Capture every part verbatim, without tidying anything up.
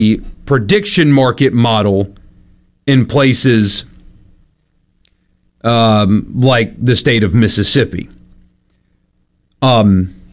the prediction market model in places um, like the state of Mississippi. Um,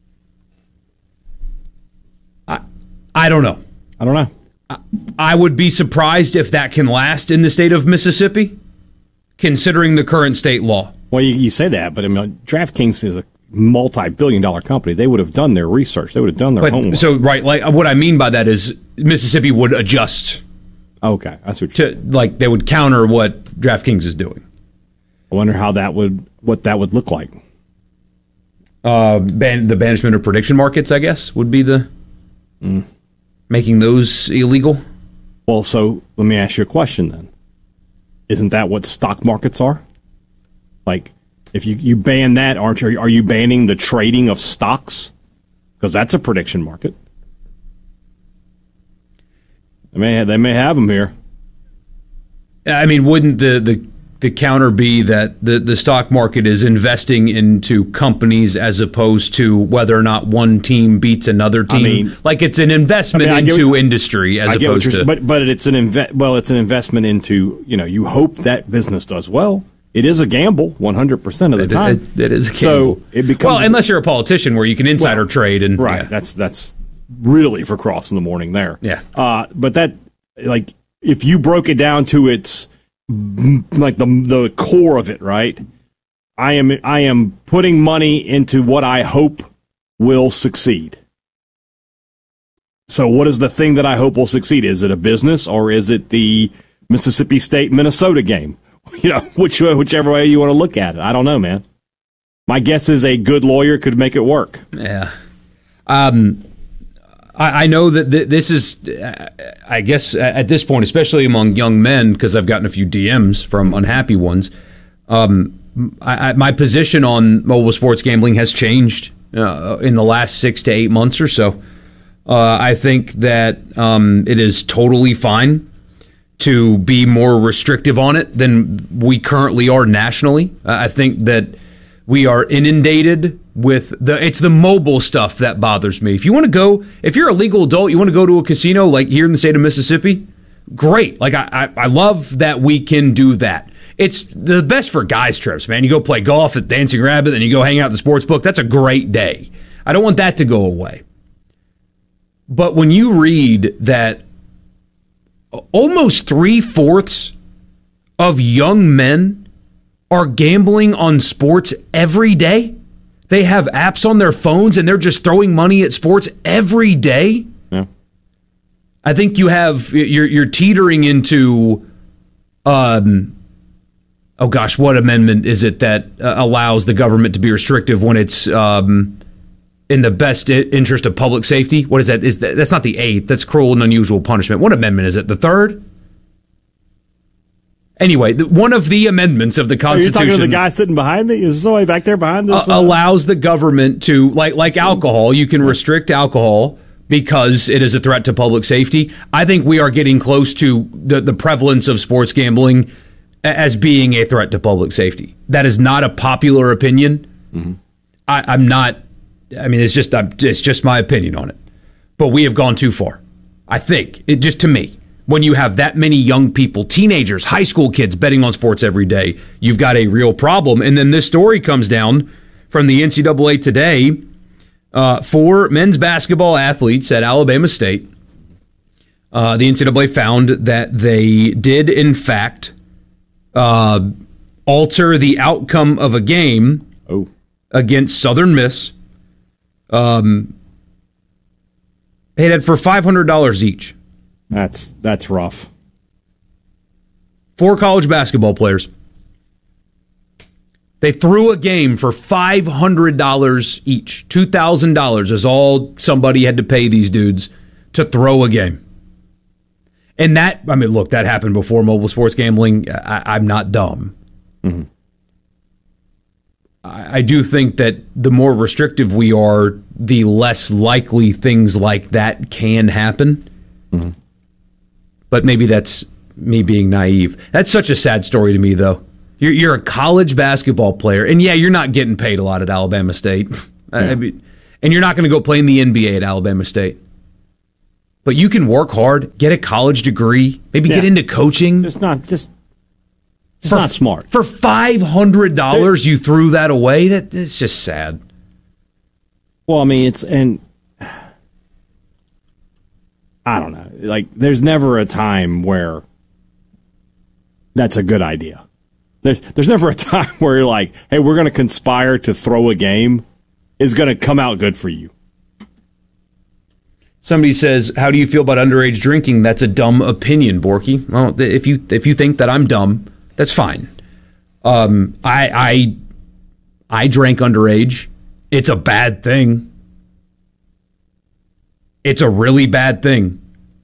I, I don't know. I don't know. I, I would be surprised if that can last in the state of Mississippi, considering the current state law. Well, you, you say that, but I mean, DraftKings is a multi-billion dollar company. They would have done their research. They would have done their but, homework. So, right, like what I mean by that is Mississippi would adjust. Okay, that's what you're to like they would counter what DraftKings is doing. I wonder how that would what that would look like. Uh, ban- the banishment of prediction markets, I guess, would be the mm. making those illegal. Well, so let me ask you a question then. Isn't that what stock markets are? Like, if you, you ban that, aren't you? Are you banning the trading of stocks? Because that's a prediction market. They may have, they may have them here. I mean, wouldn't the, the, the counter be that the, the stock market is investing into companies as opposed to whether or not one team beats another team? I mean, like it's an investment I mean, into what, industry as I get opposed to. But but it's an inve- well, it's an investment into, you know, you hope that business does well. It is a gamble one hundred percent of the time. It, it, it is a gamble. So it becomes well, unless you're a politician where you can insider well, trade and right. Yeah. That's that's really for cross in the morning there. Yeah. Uh, but that like if you broke it down to its like the the core of it, right? I am I am putting money into what I hope will succeed. So what is the thing that I hope will succeed? Is it a business or is it the Mississippi State Minnesota game? You know, which whichever way you want to look at it. I don't know, man. My guess is a good lawyer could make it work. Yeah. Um, I, I know that th- this is, I guess, at this point, especially among young men, because I've gotten a few D Ms from unhappy ones, um, I, I, my position on mobile sports gambling has changed uh, in the last six to eight months or so. Uh, I think that um, it is totally fine to be more restrictive on it than we currently are nationally. I think that we are inundated with the, it's the mobile stuff that bothers me. If you want to go, if you're a legal adult, you want to go to a casino like here in the state of Mississippi, great. Like I, I, I love that we can do that. It's the best for guys trips, man. You go play golf at Dancing Rabbit, then you go hang out at the sports book. That's a great day. I don't want that to go away. But when you read that almost three-fourths of young men are gambling on sports every day. They have apps on their phones and they're just throwing money at sports every day. Yeah. I think you have you're you're teetering into um oh gosh, what amendment is it that uh, allows the government to be restrictive when it's um in the best interest of public safety? What is that? Is that, that's not the eighth. That's cruel and unusual punishment. What amendment is it? The third? Anyway, the, one of the amendments of the Constitution. Are you talking to the guy sitting behind me? Is somebody back there behind us? Uh, allows the government to, like like alcohol, you can restrict alcohol because it is a threat to public safety. I think we are getting close to the, the prevalence of sports gambling as being a threat to public safety. That is not a popular opinion. Mm-hmm. I, I'm not. I mean, it's just it's just my opinion on it. But we have gone too far. I think, it, just to me, when you have that many young people, teenagers, high school kids betting on sports every day, you've got a real problem. And then this story comes down from the N C double A today. Uh, four men's basketball athletes at Alabama State. Uh, the N C double A found that they did, in fact, uh, alter the outcome of a game oh. against Southern Miss. Um, paid it for five hundred dollars each. That's that's rough. Four college basketball players. They threw a game for five hundred dollars each. two thousand dollars is all somebody had to pay these dudes to throw a game. And that, I mean, look, that happened before mobile sports gambling. I, I'm not dumb. Mm-hmm. I, I do think that the more restrictive we are, the less likely things like that can happen. Mm-hmm. But maybe that's me being naive. That's such a sad story to me, though. You're, you're a college basketball player, and yeah, you're not getting paid a lot at Alabama State. Yeah. I mean, and you're not going to go play in the N B A at Alabama State. but you can work hard, get a college degree, maybe Yeah. get into coaching. It's not just it's For- not smart. For five hundred dollars, you threw that away? That It's just sad. Well, I mean, it's and I don't know. Like, there's never a time where that's a good idea. There's there's never a time where you're like, hey, we're going to conspire to throw a game is going to come out good for you. Somebody says, how do you feel about underage drinking? That's a dumb opinion, Borky. Well, th- if you if you think that I'm dumb, that's fine. Um, I I I drank underage. It's a bad thing. It's a really bad thing.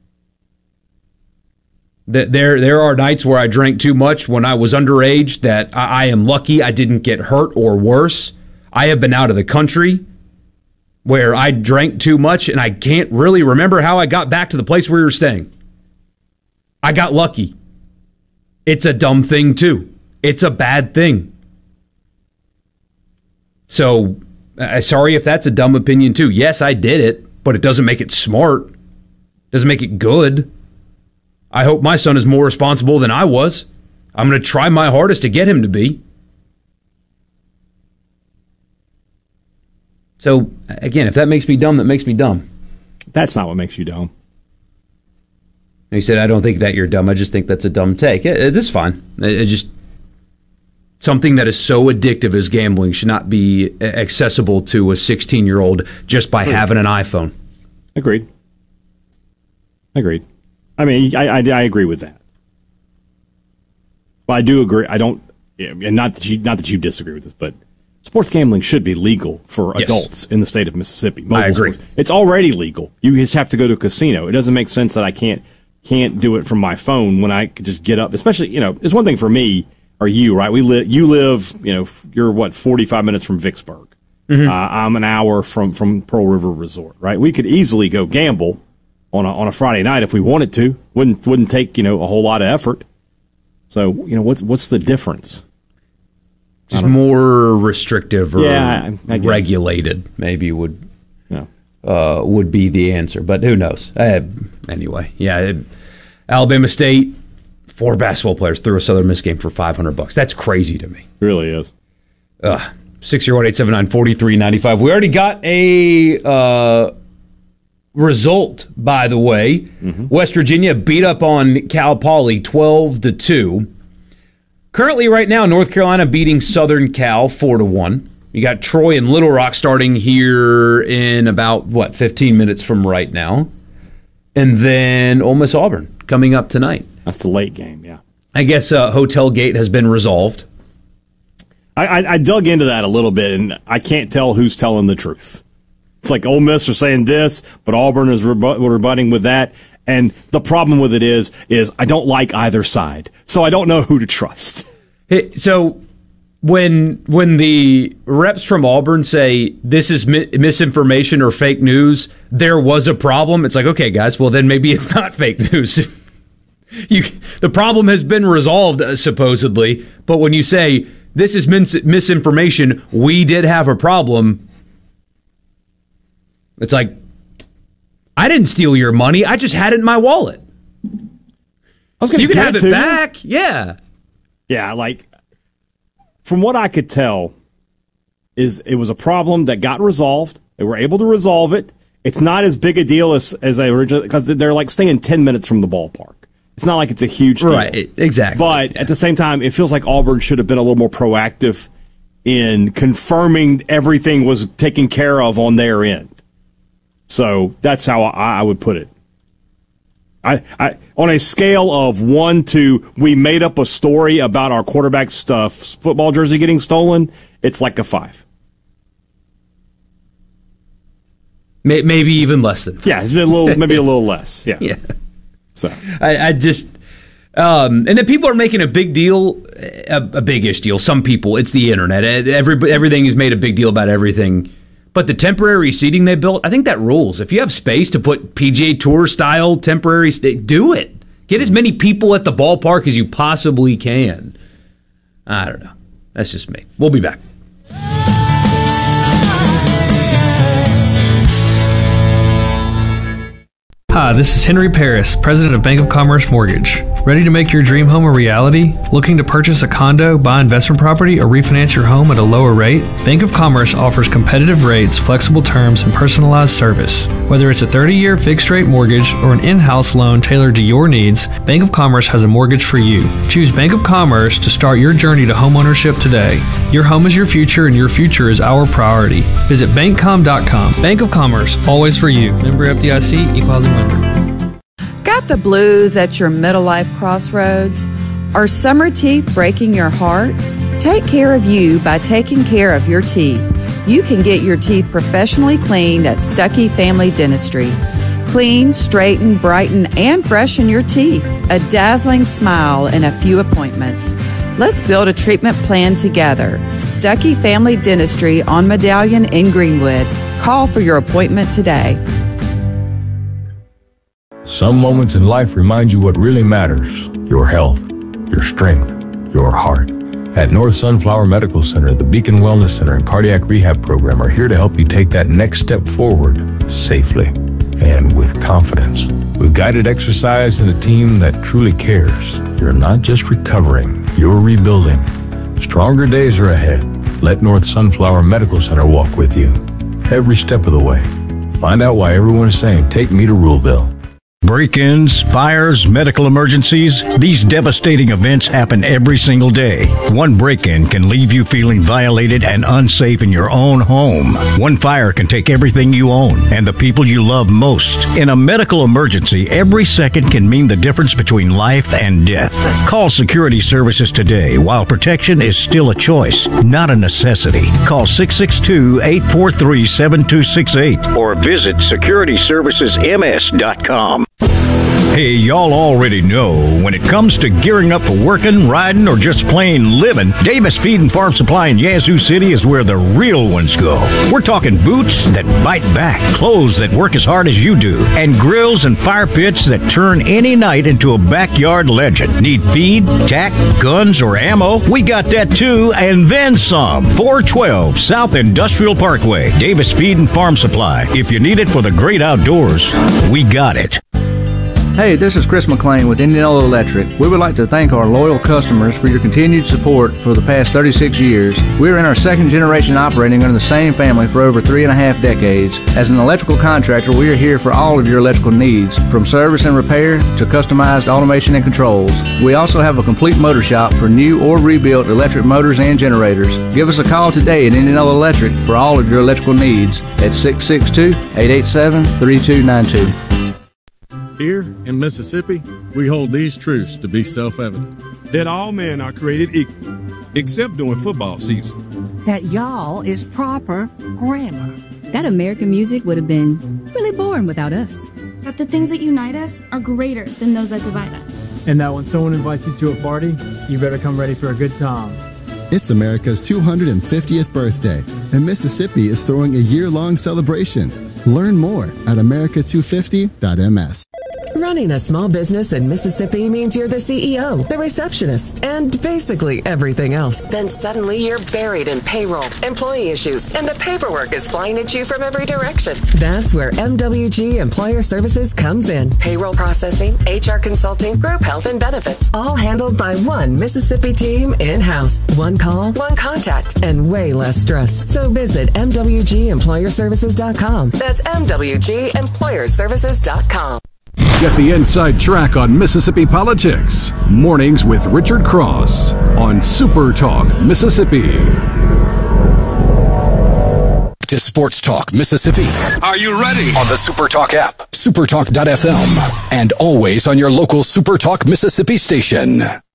Th- There there are nights where I drank too much when I was underage that I, I am lucky I didn't get hurt or worse. I have been out of the country where I drank too much and I can't really remember how I got back to the place where we were staying. I got lucky. It's a dumb thing too. It's a bad thing. So, uh, sorry if that's a dumb opinion too. Yes, I did it, but it doesn't make it smart. Doesn't make it good. I hope my son is more responsible than I was. I'm going to try my hardest to get him to be. So, again, if that makes me dumb, that makes me dumb. That's not what makes you dumb. He said, I don't think that you're dumb. I just think that's a dumb take. It, it is fine. It, it just something that is so addictive as gambling should not be accessible to a sixteen-year-old just by having an iPhone. Agreed. Agreed. I mean, I, I, I agree with that. But I do agree. I don't, and not that you, not that you disagree with this, but sports gambling should be legal for Yes. adults in the state of Mississippi. I Mobile agree. sports. It's already legal. You just have to go to a casino. It doesn't make sense that I can't can't do it from my phone when I could just get up. Especially, you know, it's one thing for me or you, right? We live. You live. You know, you're what forty-five minutes from Vicksburg. Mm-hmm. Uh, I'm an hour from from Pearl River Resort. Right? We could easily go gamble on a on a Friday night if we wanted to. Wouldn't wouldn't take you know a whole lot of effort. So you know what's what's the difference? Just more restrictive or Yeah, I- I guess. regulated, maybe would No. uh, would be the answer. But who knows? Uh, anyway, yeah, it, Alabama State, four basketball players threw a Southern Miss game for five hundred bucks. That's crazy to me. It really is. Uh, six zero one eight seven nine four three nine five. We already got a uh, result, by the way. Mm-hmm. West Virginia beat up on Cal Poly twelve to two. Currently, right now, North Carolina beating Southern Cal four to one. You got Troy and Little Rock starting here in about, what, fifteen minutes from right now. And then Ole Miss Auburn coming up tonight. That's the late game, yeah. I guess uh, Hotel Gate has been resolved. I, I, I dug into that a little bit, and I can't tell who's telling the truth. It's like Ole Miss are saying this, but Auburn is rebu- rebutting with that. And the problem with it is, is I don't like either side, so I don't know who to trust. Hey, so when when the reps from Auburn say this is mi- misinformation or fake news, there was a problem. It's like, okay, guys, well then maybe it's not fake news. you, the problem has been resolved uh, supposedly, but when you say this is mis- misinformation, we did have a problem. It's like, I didn't steal your money. I just had it in my wallet. I was going You to can have it back. Yeah. Yeah, like from what I could tell, is it was a problem that got resolved. They were able to resolve it. It's not as big a deal as as they originally, because they're like staying ten minutes from the ballpark. It's not like it's a huge deal. Right. Exactly. But at the same time, it feels like Auburn should have been a little more proactive in confirming everything was taken care of on their end. So that's how I, I would put it. I, I on a scale of one to we made up a story about our quarterback's stuff football jersey getting stolen, it's like a five. May- maybe even less than. Yeah, it's been a little, maybe a little less. Yeah. Yeah. So I, I just, um, and then people are making a big deal, a, a big-ish deal. Some people, it's the internet. Every, everything is made a big deal about everything. But the temporary seating they built, I think that rules. If you have space to put P G A Tour style temporary, do it. Get as many people at the ballpark as you possibly can. I don't know. That's just me. We'll be back. Hi, this is Henry Paris, President of Bank of Commerce Mortgage. Ready to make your dream home a reality? Looking to purchase a condo, buy investment property, or refinance your home at a lower rate? Bank of Commerce offers competitive rates, flexible terms, and personalized service. Whether it's a thirty-year fixed-rate mortgage or an in-house loan tailored to your needs, Bank of Commerce has a mortgage for you. Choose Bank of Commerce to start your journey to homeownership today. Your home is your future, and your future is our priority. Visit bank com dot com. Bank of Commerce, always for you. Member F D I C, Equal Housing Lender. Got the blues at your middle life crossroads? Are summer teeth breaking your heart? Take care of you by taking care of your teeth. You can get your teeth professionally cleaned at Stuckey Family Dentistry. Clean, straighten, brighten, and freshen your teeth. A dazzling smile in a few appointments. Let's build a treatment plan together. Stuckey Family Dentistry on Medallion in Greenwood. Call for your appointment today. Some moments in life remind you what really matters: your health, your strength, your heart. At North Sunflower Medical Center, the Beacon Wellness Center and Cardiac Rehab Program are here to help you take that next step forward safely and with confidence. With guided exercise and a team that truly cares, you're not just recovering, you're rebuilding. Stronger days are ahead. Let North Sunflower Medical Center walk with you every step of the way. Find out why everyone is saying, "Take me to Ruleville." Break-ins, fires, medical emergencies, these devastating events happen every single day. One break-in can leave you feeling violated and unsafe in your own home. One fire can take everything you own and the people you love most. In a medical emergency, every second can mean the difference between life and death. Call Security Services today while protection is still a choice, not a necessity. Call six six two, eight four three, seven two six eight or visit security services m s dot com. Hey, y'all already know when it comes to gearing up for working, riding, or just plain living, Davis Feed and Farm Supply in Yazoo City is where the real ones go. We're talking boots that bite back, clothes that work as hard as you do, and grills and fire pits that turn any night into a backyard legend. Need feed, tack, guns, or ammo? We got that too, and then some. four twelve South Industrial Parkway, Davis Feed and Farm Supply. If you need it for the great outdoors, we got it. Hey, this is Chris McLean with Indianola Electric. We would like to thank our loyal customers for your continued support for the past thirty-six years. We are in our second generation operating under the same family for over three and a half decades. As an electrical contractor, we are here for all of your electrical needs, from service and repair to customized automation and controls. We also have a complete motor shop for new or rebuilt electric motors and generators. Give us a call today at Indianola Electric for all of your electrical needs at six six two, eight eight seven, three two nine two. Here in Mississippi, we hold these truths to be self-evident. That all men are created equal, except during football season. That y'all is proper grammar. That American music would have been really boring without us. That the things that unite us are greater than those that divide us. And that when someone invites you to a party, you better come ready for a good time. It's America's two hundred fiftieth birthday, and Mississippi is throwing a year-long celebration. Learn more at america two fifty dot m s. Running a small business in Mississippi means you're the C E O, the receptionist, and basically everything else. Then suddenly you're buried in payroll, employee issues, and the paperwork is flying at you from every direction. That's where M W G Employer Services comes in. Payroll processing, H R consulting, group health and benefits, all handled by one Mississippi team in-house. One call, one contact, and way less stress. So visit m w g employer services dot com. That's m w g employer services dot com. Get the inside track on Mississippi politics. Mornings with Richard Cross on Super Talk Mississippi. To Sports Talk Mississippi. Are you ready? On the Super Talk app, supertalk dot f m, and always on your local Super Talk Mississippi station.